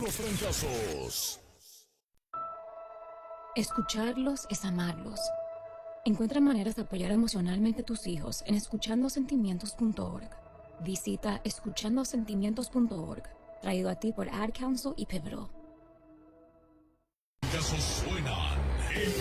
Puros trancazos. Escucharlos es amarlos. Encuentra maneras de apoyar emocionalmente a tus hijos en escuchandosentimientos.org. Visita escuchandosentimientos.org, traído a ti por Ad Council y Pivotal. Trancazos suenan en